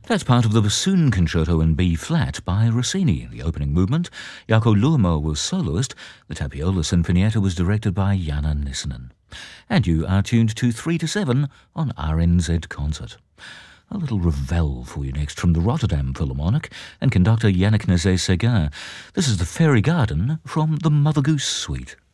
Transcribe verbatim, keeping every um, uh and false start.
That's part of the Bassoon Concerto in B-flat by Rossini. The opening movement, Jaakko Luomo was soloist. The Tapiola Sinfonietta was directed by Jana Nissanen. And you are tuned to three to seven on R N Z Concert. A little Ravel for you next from the Rotterdam Philharmonic and conductor Yannick Nézet-Séguin. This is the Fairy Garden from the Mother Goose Suite.